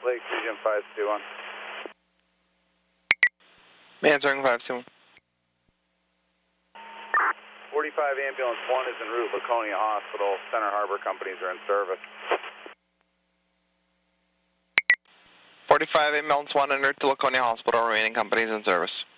Lake Region 521. Answering 521. 45 Ambulance 1 is en route. Laconia Hospital. Center Harbor companies are in service. 45 Ambulance 1 en route to Laconia Hospital. Remaining companies in service.